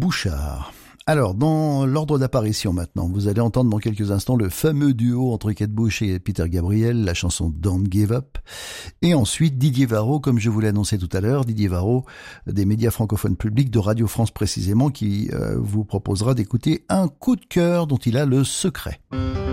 Bouchard. Alors, dans l'ordre d'apparition maintenant, vous allez entendre dans quelques instants le fameux duo entre Kate Bush et Peter Gabriel, la chanson Don't Give Up. Et ensuite, Didier Varro, comme je vous l'ai annoncé tout à l'heure, Didier Varro, des médias francophones publics, de Radio France précisément, qui vous proposera d'écouter un coup de cœur dont il a le secret.